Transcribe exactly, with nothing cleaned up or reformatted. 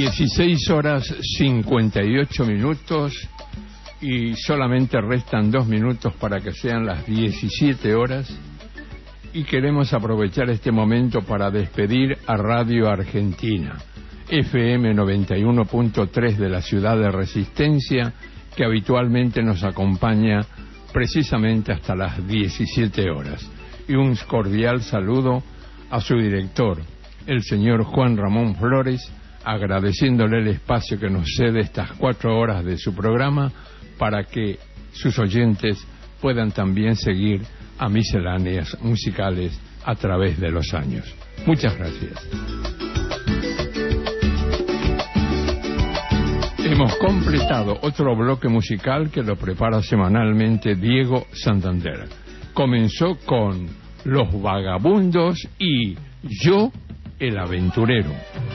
dieciséis horas cincuenta y ocho minutos y solamente restan dos minutos para que sean las diecisiete horas, y queremos aprovechar este momento para despedir a Radio Argentina, F M noventa y uno punto tres de la ciudad de Resistencia, que habitualmente nos acompaña precisamente hasta las diecisiete horas. Y un cordial saludo a su director, el señor Juan Ramón Flores, agradeciéndole el espacio que nos cede estas cuatro horas de su programa para que sus oyentes puedan también seguir a misceláneas musicales a través de los años. Muchas gracias. Hemos completado otro bloque musical que lo prepara semanalmente Diego Santander. Comenzó con Los Vagabundos y Yo, el Aventurero.